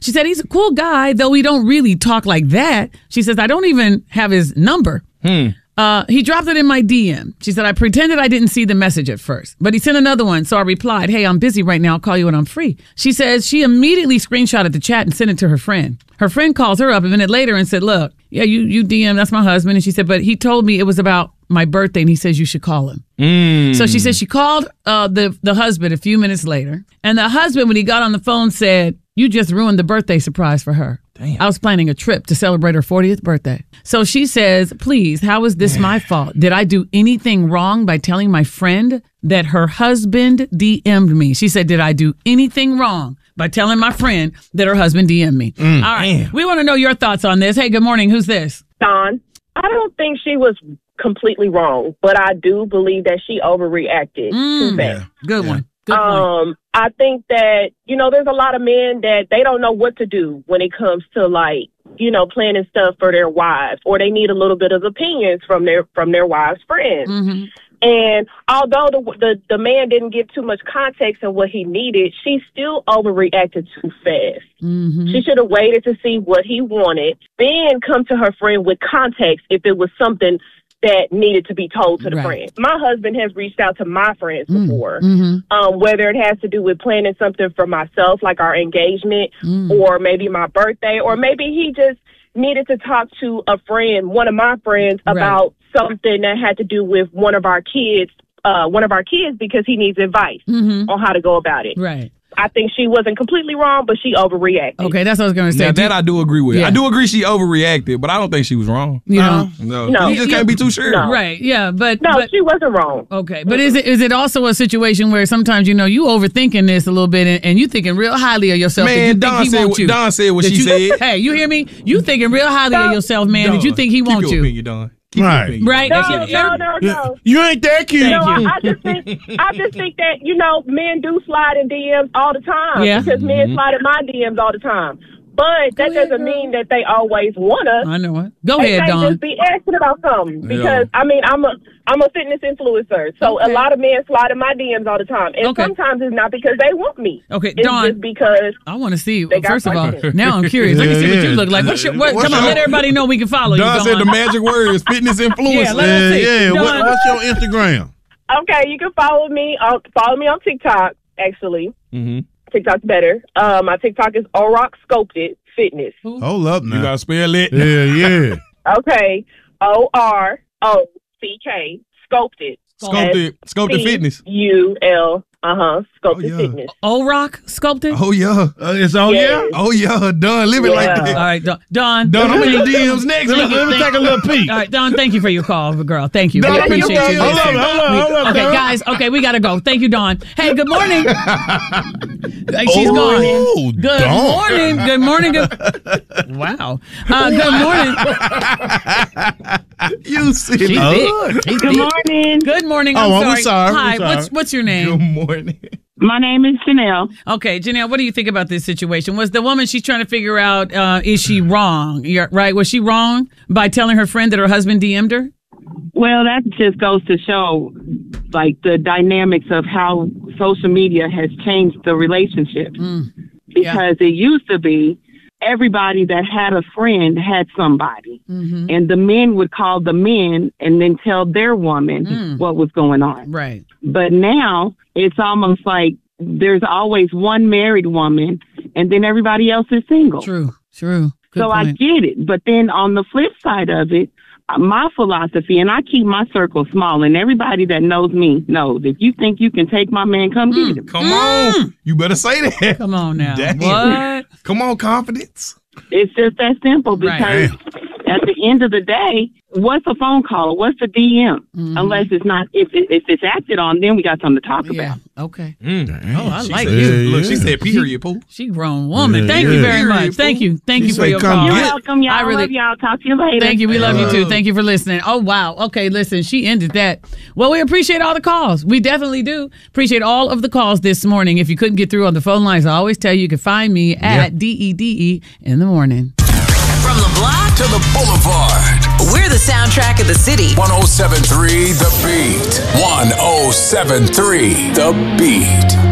She said, he's a cool guy, though we don't really talk like that. She says, I don't even have his number. He dropped it in my DM. She said, I pretended I didn't see the message at first, but he sent another one. So I replied, hey, I'm busy right now. I'll call you when I'm free. She says she immediately screenshotted the chat and sent it to her friend. Her friend calls her up a minute later and said, look, yeah, you DM, that's my husband. And she said, but he told me it was about my birthday and he says you should call him. So she said she called the husband a few minutes later. And the husband, when he got on the phone, said, you just ruined the birthday surprise for her. Damn. I was planning a trip to celebrate her 40th birthday. So she says, please, how is this my fault? Did I do anything wrong by telling my friend that her husband DM'd me? She said, did I do anything wrong by telling my friend that her husband DM'd me? All right. Damn. We want to know your thoughts on this. Hey, good morning. Who's this? Dawn. I don't think she was completely wrong, but I do believe that she overreacted too fast. Good one. Good point. I think that, there's a lot of men that they don't know what to do when it comes to planning stuff for their wives, or they need a little bit of opinions from their wives' friends. Mm-hmm. And although the man didn't give too much context on what he needed, she still overreacted too fast. Mm-hmm. She should have waited to see what he wanted, then come to her friend with context if it was something that needed to be told to the friend. My husband has reached out to my friends before, whether it has to do with planning something for myself, like our engagement, or maybe my birthday, or maybe he just needed to talk to a friend, one of my friends, about something that had to do with one of our kids, because he needs advice on how to go about it. Right. I think she wasn't completely wrong, but she overreacted. Okay, that's what I was going to say. Now, that I do agree with. Yeah. I do agree she overreacted, but I don't think she was wrong. No. You just can't be too sure. No. Right, yeah. But she wasn't wrong. Okay, but is it also a situation where sometimes, you overthinking this a little bit and you thinking real highly of yourself? Man, Dawn said what she said. Hey, you hear me? You thinking real highly of yourself, man, that you think he wants you. Opinion, Dawn. Right. No. You ain't that cute. I just think that, men do slide in DMs all the time. Yeah. Because men slide in my DMs all the time. But that doesn't mean that they always want us. I know it. Go ahead, Dawn. They just be asking about something. Because, I'm a fitness influencer. So a lot of men slide in my DMs all the time. And sometimes it's not because they want me. Okay, it's Dawn. Just because I want to see. First of all, now I'm curious. Let me see what you look like. Come on, let everybody know we can follow you. Dawn said the magic word is fitness influencer. Yeah, let us see. Yeah. What's your Instagram? Okay, you can follow me on TikTok, actually. Mm-hmm. TikTok's better. My TikTok is Orock Sculpted Fitness. Hold up now. You gotta spell it. Yeah. Okay. OROCK Sculpted. Sculpted Fitness. UL. Sculpted Fitness. Orock Sculpted? Oh, yeah. It's on yeah. Oh, yeah. Dawn, live it like that. All right, Dawn. Dawn, I'm in the DMs next. Let me take a little peek. All right, Dawn, thank you for your call, girl. Thank you. Dawn, We appreciate you. Hold up, Okay, Dawn. guys. Okay, we got to go. Thank you, Dawn. Hey, good morning. She's gone. Good Dawn. morning. Good morning. Wow. Good morning. You see She's big. Good morning. Good morning. I'm sorry. Hi, what's your name? Good morning. My name is Janelle. Okay, Janelle, what do you think about this situation? Was the woman, she's trying to figure out, is she wrong? Right? Was she wrong by telling her friend that her husband DM'd her? Well, that just goes to show, the dynamics of how social media has changed the relationship. Because it used to be everybody that had a friend had somebody. Mm-hmm. And the men would call the men and then tell their woman what was going on. Right. But now it's almost like there's always one married woman and then everybody else is single. True. Good so point. I get it. But then on the flip side of it, my philosophy, and I keep my circle small, and everybody that knows me knows, if you think you can take my man, come get him. Come on. You better say that. Come on now. Damn. What? Come on, confidence. It's just that simple because at the end of the day, what's a phone call? What's a DM? Unless it's not, if it's acted on, then we got something to talk about. Okay. Oh, I like you. Look, she said period, Pooh. She grown woman. Thank you very much. Thank you. Thank you for your call. You're welcome, y'all. I love y'all. Talk to you later. Thank you. We love you too. Thank you for listening. Oh, wow. Okay, listen, she ended that. Well, we appreciate all the calls. We definitely do. Appreciate all of the calls this morning. If you couldn't get through on the phone lines, I always tell you can find me at DEDE in the morning. From the block to the boulevard. We're the soundtrack of the city. 107.3 The Beat. 107.3 The Beat.